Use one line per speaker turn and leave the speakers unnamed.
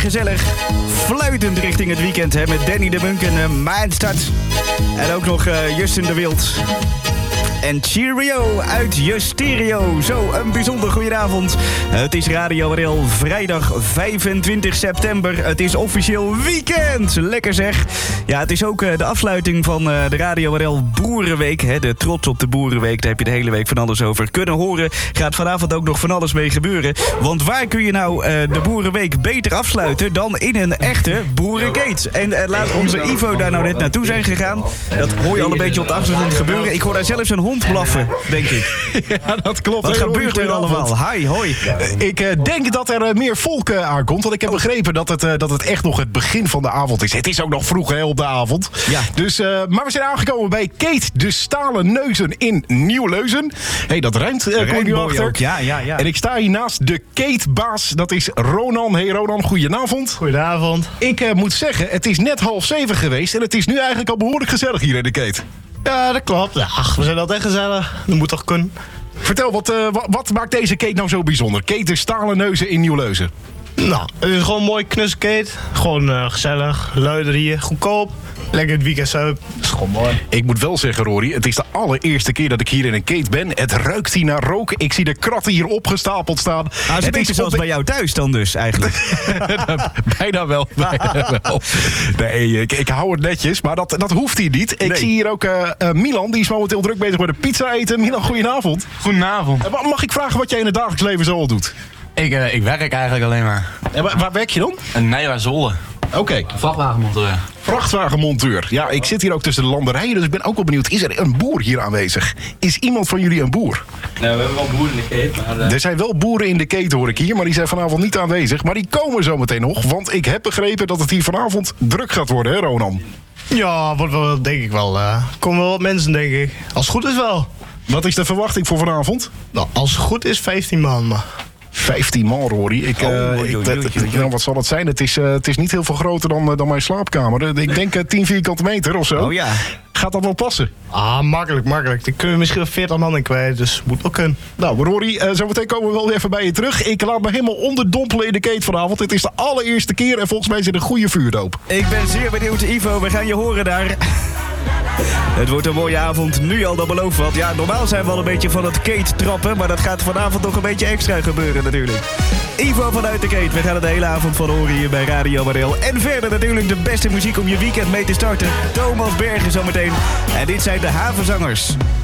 gezellig. Fluitend richting het weekend hè, met Danny de Munk en Mindstad. En ook nog Justin de Wild. En Cheerio uit je stereo. Zo, een bijzonder goedenavond. Het is Radio RL, vrijdag 25 september. Het is officieel weekend. Lekker zeg. Ja, het is ook de afsluiting van de Radio RL Boerenweek. Hè, de trots op de Boerenweek. Daar heb je de hele week van alles over kunnen horen. Gaat vanavond ook nog van alles mee gebeuren. Want waar kun je nou de Boerenweek beter afsluiten dan in een echte boerengate? En laat onze Ivo daar nou net naartoe zijn gegaan. Dat hoor je al een beetje op de achtergrond gebeuren. Ik hoor daar zelfs een hond blaffen, denk ik.
Ja, dat klopt.
Wat gebeurt er allemaal? Hi, hoi.
Ik denk dat er meer volk aankomt. Want ik heb begrepen dat het echt nog het begin van de avond is. Het is ook nog vroeg hè, op de avond.
Ja.
Dus, maar we zijn aangekomen bij Kate de Stalen Neuzen in Nieuw-Leuzen. Hey, dat rijmt. Kom je nu achter.
Ook. Ja.
En ik sta hier naast de Kate-baas. Dat is Ronan. Hey Ronan, goedenavond.
Goedenavond.
Ik moet zeggen, het is net 6:30 geweest. En het is nu eigenlijk al behoorlijk gezellig hier in de Kate.
Ja, dat klopt. Ach, we zijn altijd gezellig. Dat moet toch kunnen.
Vertel, wat maakt deze Kate nou zo bijzonder? Kate de Stalen Neuzen in Nieuw-Leuzen.
Nou, het is gewoon een mooi knuskate. Gewoon gezellig, luider hier, goedkoop. Lekker het weekend zo. Dat is gewoon mooi.
Ik moet wel zeggen, Rory, het is de allereerste keer dat ik hier in een Kate ben. Het ruikt hier naar rook. Ik zie de kratten hier opgestapeld staan.
Het is een beetje zoals bij jou thuis dan dus, eigenlijk.
Bijna wel. Nee, ik hou het netjes, maar dat hoeft hier niet. Ik zie hier ook Milan, die is momenteel druk bezig met de pizza eten. Milan, goedenavond.
Goedenavond.
Mag ik vragen wat jij in het dagelijks leven zo al doet?
Ik werk eigenlijk alleen maar.
En waar werk je dan?
Een Nijwa-Zolder.
Oké.
Vrachtwagenmonteur.
Vrachtwagenmonteur. Ja, ik zit hier ook tussen de landerijen, dus ik ben ook wel benieuwd. Is er een boer hier aanwezig? Is iemand van jullie een boer?
Nee, we hebben wel boeren in de keten. Maar
Er zijn wel boeren in de keten, hoor ik hier, maar die zijn vanavond niet aanwezig. Maar die komen zo meteen nog, want ik heb begrepen dat het hier vanavond druk gaat worden, hè Ronan?
Ja, wordt wel, denk ik wel. Komen wel wat mensen, denk ik. Als het goed is wel.
Wat is de verwachting voor vanavond?
Nou, als het goed is 15 man, maar.
15 man, Rory. Wat zal het zijn? Het is niet heel veel groter dan mijn slaapkamer. Ik denk 10 vierkante meter of zo.
Oh ja.
Gaat dat wel passen?
Ah, makkelijk. Dan kunnen we misschien wel 40 man in kwijt, dus moet ook kunnen.
Nou, Rory, zometeen komen we wel weer even bij je terug. Ik laat me helemaal onderdompelen in de Kate vanavond. Het is de allereerste keer en volgens mij zit een goede vuurdoop.
Ik ben zeer benieuwd, Ivo. We gaan je horen daar. Het wordt een mooie avond, nu al, dat belooft wat. Ja, normaal zijn we al een beetje van het Kate trappen, maar dat gaat vanavond nog een beetje extra gebeuren natuurlijk. Ivo vanuit de Kate, we gaan er de hele avond van horen hier bij Radio RL. En verder natuurlijk de beste muziek om je weekend mee te starten. Thomas Bergen zometeen. En dit zijn de Havenzangers.